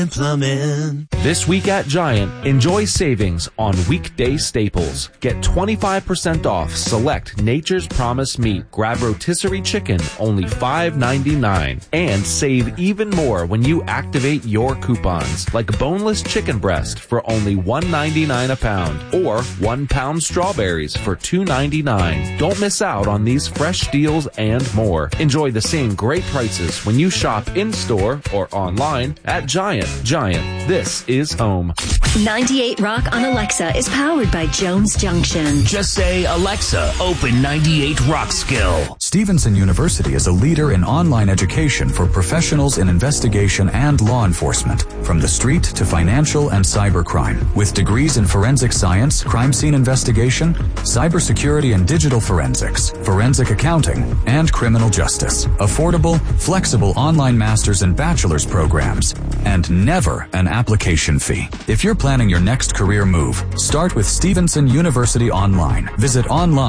Plumbing. This week at Giant, enjoy savings on weekday staples. Get 25% off select Nature's Promise meat. Grab rotisserie chicken, only $5.99. And save even more when you activate your coupons, like boneless chicken breast for only $1.99 a pound, or 1 pound strawberries for $2.99. Don't miss out on these fresh deals and more. Enjoy the same great prices when you shop in-store or online at Giant. Giant, this is home. 98 Rock on Alexa is powered by Jones Junction. Just say, Alexa, open 98 Rock skill. Stevenson University is a leader in online education for professionals in investigation and law enforcement, from the street to financial and cybercrime. With degrees in forensic science, crime scene investigation, cybersecurity and digital forensics, forensic accounting, and criminal justice. Affordable, flexible online master's and bachelor's programs, and never an application fee. If you're planning your next career move, start with Stevenson University Online. Visit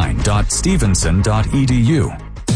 online.stevenson.edu.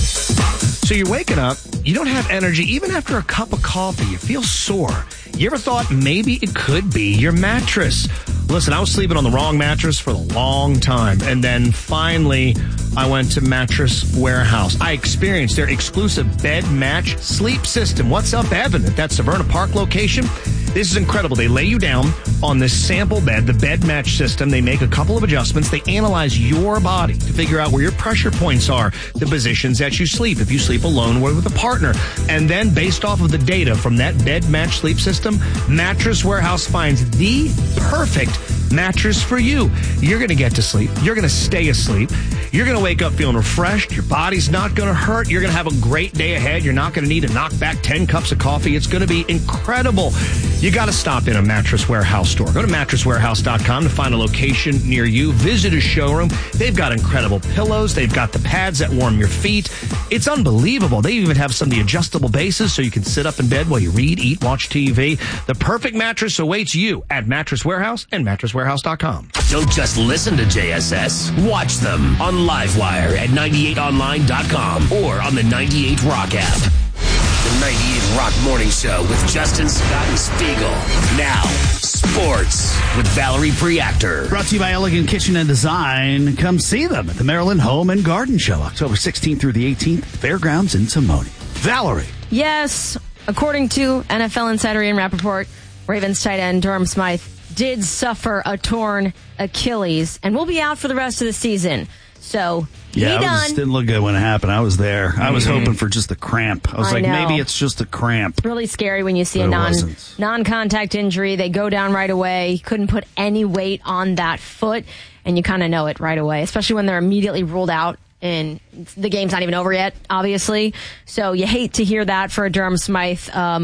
So you're waking up, you don't have energy even after a cup of coffee. You feel sore. You ever thought maybe it could be your mattress? Listen, I was sleeping on the wrong mattress for a long time, and then finally I went to Mattress Warehouse. I experienced their exclusive bed match sleep system. What's up, Evan? At that Severna Park location? This is incredible. They lay you down on this sample bed, the bed match system. They make a couple of adjustments. They analyze your body to figure out where your pressure points are, the positions that you sleep, if you sleep alone or with a partner. And then based off of the data from that bed match sleep system, Mattress Warehouse finds the perfect mattress for you. You're going to get to sleep. You're going to stay asleep. You're going to wake up feeling refreshed. Your body's not going to hurt. You're going to have a great day ahead. You're not going to need to knock back 10 cups of coffee. It's going to be incredible. You got to stop in a Mattress Warehouse store. Go to mattresswarehouse.com to find a location near you. Visit a showroom. They've got incredible pillows. They've got the pads that warm your feet. It's unbelievable. They even have some of the adjustable bases so you can sit up in bed while you read, eat, watch TV. The perfect mattress awaits you at Mattress Warehouse and mattresswarehouse.com. Don't just listen to JSS. Watch them on Livewire at 98online.com or on the 98 Rock app. The 98 Rock Morning Show with Justin, Scott, and Spiegel. Now, sports with Valerie Preactor. Brought to you by Elegant Kitchen and Design. Come see them at the Maryland Home and Garden Show, October 16th through the 18th, Fairgrounds in Simone. Valerie. Yes, according to NFL insider Ian Rappaport, Ravens tight end Durham Smythe did suffer a torn Achilles and will be out for the rest of the season. So, yeah, it didn't look good when it happened. I was there. I was hoping for just a cramp. I was like, maybe it's just a cramp. It's really scary when you see a non-contact injury. They go down right away. He couldn't put any weight on that foot, and you kind of know it right away, especially when they're immediately ruled out. And the game's not even over yet, obviously. So you hate to hear that for Durham Smythe.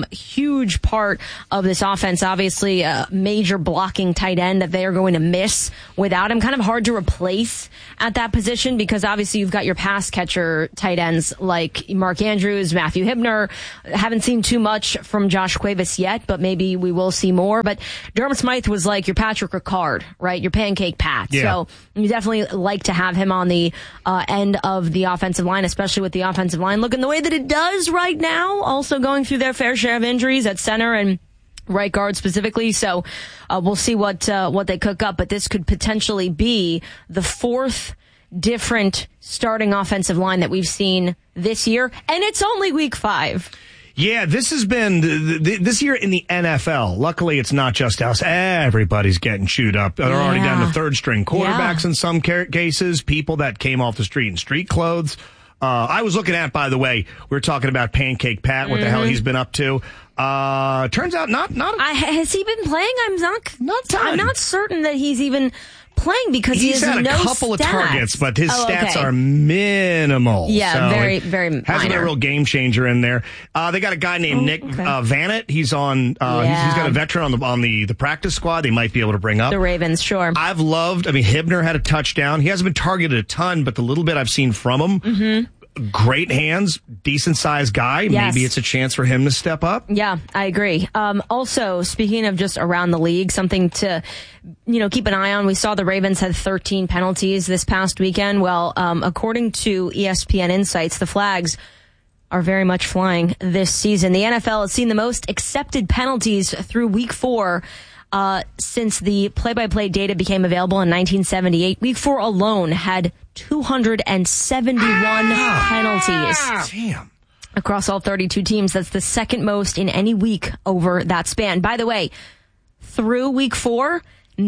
Huge part of this offense, obviously a major blocking tight end that they are going to miss without him. Kind of hard to replace at that position because obviously you've got your pass catcher tight ends like Mark Andrews, Matthew Hibner. Haven't seen too much from Josh Cuevas yet, but maybe we will see more. But Durham Smythe was like your Patrick Ricard, right? Your pancake Pat. Yeah. So you definitely like to have him on the end of the offensive line, especially with the offensive line looking the way that it does right now, also going through their fair share of injuries at center and right guard specifically. So we'll see what they cook up, but this could potentially be the fourth different starting offensive line that we've seen this year, and it's only week 5. Yeah, this has been this year in the NFL. Luckily, it's not just us. Everybody's getting chewed up. They're already down to third-string quarterbacks in some cases, people that came off the street in street clothes. I was looking at, by the way, we were talking about Pancake Pat, what the hell he's been up to. Turns out not. Has he been playing? I'm not certain that he's even playing because he's had no a couple stats. of targets, but his stats are minimal. Yeah, so very, very minor. Hasn't been a real game changer in there. They got a guy named Nick Vannett. He's on. He's got a veteran on the practice squad. They might be able to bring up the Ravens. Sure. I've loved. Hibner had a touchdown. He hasn't been targeted a ton, but the little bit I've seen from him. Great hands, decent sized guy. Yes. Maybe it's a chance for him to step up. Yeah, I agree. Also, speaking of just around the league, something to, keep an eye on. We saw the Ravens had 13 penalties this past weekend. Well, according to ESPN Insights, the Flags are very much flying this season. The NFL has seen the most accepted penalties through week 4 since the play-by-play data became available in 1978. Week 4 alone had 271 penalties. Damn. Across all 32 teams. That's the second most in any week over that span. By the way, through week 4,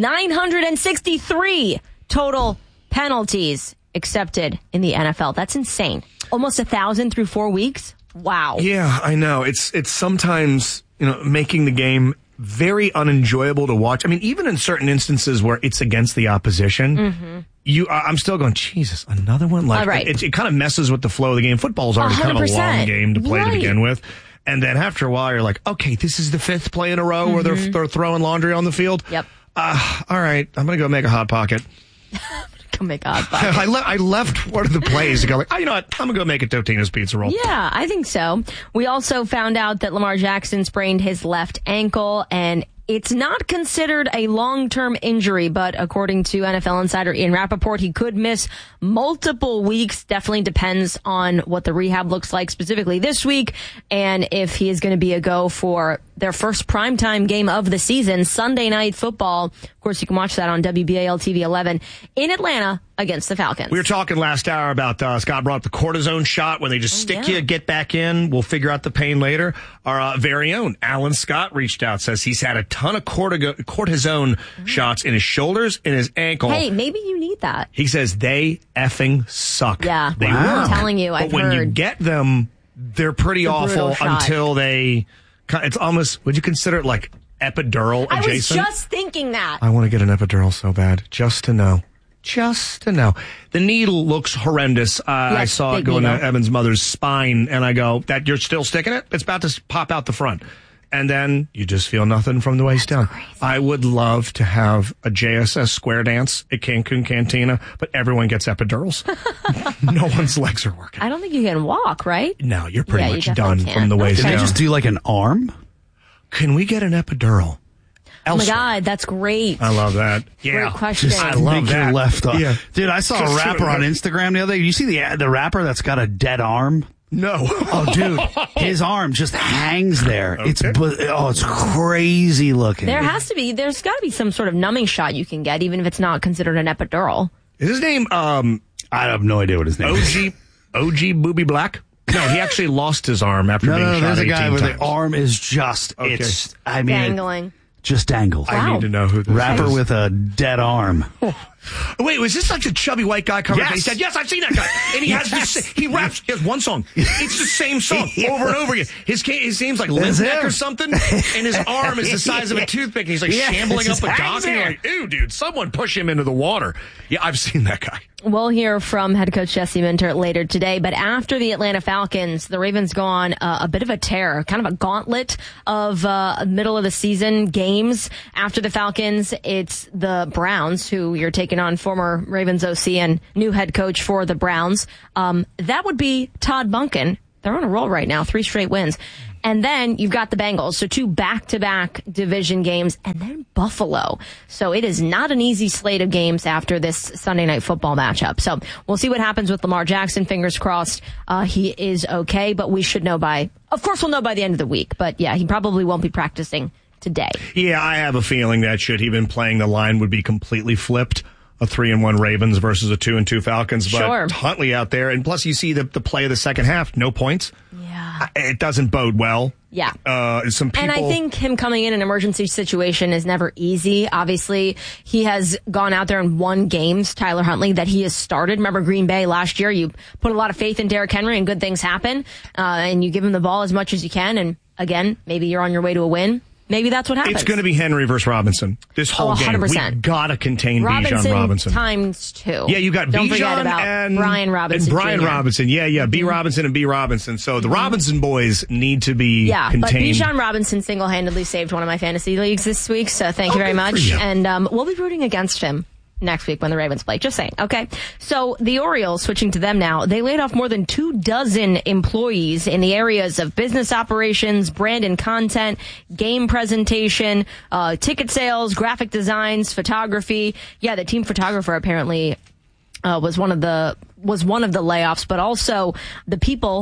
963 total penalties accepted in the NFL. That's insane. Almost 1,000 through 4 weeks. Wow. Yeah, I know. It's sometimes, making the game very unenjoyable to watch. I mean, even in certain instances where it's against the opposition, I'm still going, Jesus, another one? Like, right. It kind of messes with the flow of the game. Football's already 100%. Kind of a long game to play to begin with. And then after a while, you're like, okay, this is the 5th play in a row where they're throwing laundry on the field. Yep. All right, I'm going to go make a Hot Pocket. Go make a Hot Pocket. I left one of the plays to go like, you know what? I'm going to go make a Totino's Pizza Roll. Yeah, I think so. We also found out that Lamar Jackson sprained his left ankle, and it's not considered a long-term injury, but according to NFL insider Ian Rappaport, he could miss multiple weeks. Definitely depends on what the rehab looks like specifically this week, and if he is going to be a go for their first primetime game of the season, Sunday Night Football. Of course, you can watch that on WBAL TV 11 in Atlanta against the Falcons. We were talking last hour about, Scott brought up the cortisone shot when they just stick you, get back in. We'll figure out the pain later. Our very own Alan Scott reached out, says he's had a ton of cortisone shots in his shoulders and his ankle. Hey, maybe you need that. He says they effing suck. Yeah, they work. I'm telling you, I've heard. But when you get them, they're pretty awful until they... It's almost, would you consider it like epidural adjacent? I was just thinking that. I want to get an epidural so bad, just to know. Just to know. The needle looks horrendous. I saw it go into Evan's mother's spine, and I go, "That you're still sticking it? It's about to pop out the front." And then you just feel nothing from the waist down. Crazy. I would love to have a JSS square dance at Cancun Cantina, but everyone gets epidurals. No one's legs are working. I don't think you can walk, right? No, you're pretty much done from the waist down. Can they just do like an arm? Can we get an epidural? Oh my God, that's great. I love that. Yeah. Great question. Just I love make that. your left arm. Yeah. Dude, I saw a rapper on Instagram the other day. You see the rapper that's got a dead arm? No. Oh, dude, his arm just hangs there. Okay. It's crazy looking. There's got to be some sort of numbing shot you can get, even if it's not considered an epidural. Is his name, I have no idea what his name is. OG Booby Black? No, he actually lost his arm after being shot 18 times. There's a guy where the arm is just, dangling. Just dangles. Wow. I need to know who this rapper is. with a dead arm. Wait, was this like a chubby white guy covered? Yes. He said, yes, I've seen that guy. And he has this, he raps, he has one song. It's the same song over and over again. His name's like Limp Neck or something, and his arm is the size of a toothpick, and he's like shambling up a dock, and you're like, ew, dude, someone push him into the water. Yeah, I've seen that guy. We'll hear from head coach Jesse Minter later today, but after the Atlanta Falcons, the Ravens go on a bit of a tear, kind of a gauntlet of middle of the season games. After the Falcons, it's the Browns, who you're taking on, former Ravens OC and new head coach for the Browns. That would be Todd Monken. They're on a roll right now, 3 straight wins. And then you've got the Bengals, so 2 back-to-back division games, and then Buffalo. So it is not an easy slate of games after this Sunday Night Football matchup. So we'll see what happens with Lamar Jackson. Fingers crossed he is okay, but we should know of course we'll know by the end of the week. But yeah, he probably won't be practicing today. Yeah, I have a feeling that should he been playing, the line would be completely flipped. A 3-1 Ravens versus a 2-2 Falcons. But sure. Huntley out there, and plus you see the play of the second half, no points. Yeah. It doesn't bode well. Yeah. Some people... And I think him coming in an emergency situation is never easy. Obviously, he has gone out there and won games, Tyler Huntley, that he has started. Remember Green Bay last year? You put a lot of faith in Derrick Henry and good things happen. And you give him the ball as much as you can. And again, maybe you're on your way to a win. Maybe that's what happens. It's going to be Henry versus Robinson. This whole game. 100%. We've got to contain Bijan Robinson. Times 2. Yeah, you got Don't Bijan forget about and Brian Robinson. And Brian Jr. Robinson. Yeah. B. Robinson and B. Robinson. So the Robinson boys need to be contained. But Bijan Robinson single-handedly saved one of my fantasy leagues this week, so thank you very much. And we'll be rooting against him next week when the Ravens play. Just saying. Okay. So the Orioles, switching to them now, they laid off more than 24 employees in the areas of business operations, brand and content, game presentation, ticket sales, graphic designs, photography. Yeah, the team photographer apparently was one of the layoffs, but also the people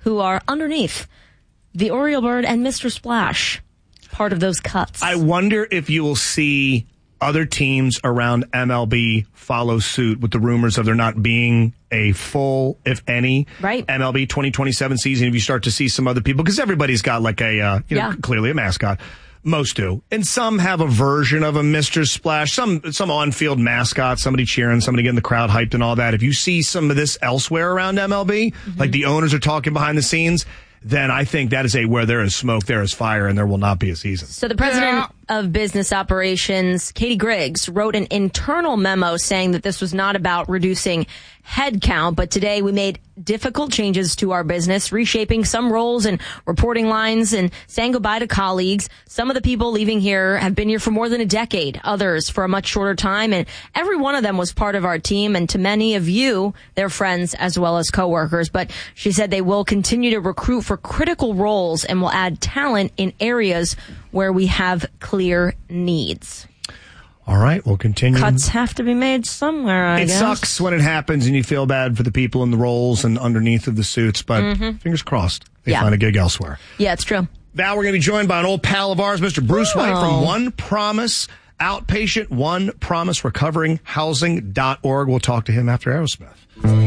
who are underneath the Oriole Bird and Mr. Splash, part of those cuts. I wonder if you will see other teams around MLB follow suit with the rumors of there not being a full, if any, MLB 2027 season. If you start to see some other people, because everybody's got like a, clearly a mascot. Most do. And some have a version of a Mr. Splash, some on-field mascot, somebody cheering, somebody getting the crowd hyped and all that. If you see some of this elsewhere around MLB, like the owners are talking behind the scenes, then I think that is where there is smoke, there is fire, and there will not be a season. So the president of business operations, Katie Griggs, wrote an internal memo saying that this was not about reducing headcount, but today we made difficult changes to our business, reshaping some roles and reporting lines and saying goodbye to colleagues. Some of the people leaving here have been here for more than a decade, others for a much shorter time, and every one of them was part of our team, and to many of you, they're friends as well as coworkers. But she said they will continue to recruit for critical roles and will add talent in areas where we have clear needs. All right, we'll continue. Cuts have to be made somewhere, I guess. It sucks when it happens and you feel bad for the people in the roles and underneath of the suits, but fingers crossed they find a gig elsewhere. Yeah, it's true. Now we're going to be joined by an old pal of ours, Mr. Bruce White from One Promise Outpatient, One Promise Recovering Housing.org. We'll talk to him after Aerosmith.